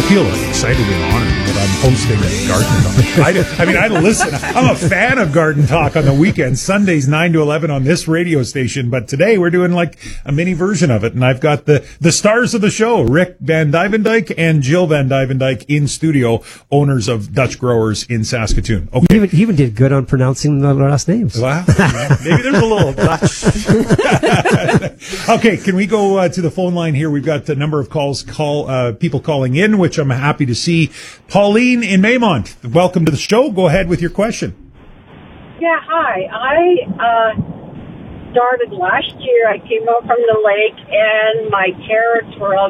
feel excited and honored that I'm hosting Garden Talk. I listen. I'm a fan of Garden Talk on the weekends, Sundays 9 to 11 on this radio station. But today we're doing like a mini version of it, and I've got the stars of the show, Rick Van Duyvendyke and Jill Van Duyvendyke, in studio, owners of Dutch Growers in Saskatoon. Okay, he even did good on pronouncing the last names. Wow, maybe there's a little Dutch. Okay, can we go to the phone line here? We've got a number of people calling in, which I'm happy to see. Pauline in Maymont, welcome to the show. Go ahead with your question. Yeah, hi. I started last year. I came out from the lake, and my carrots were all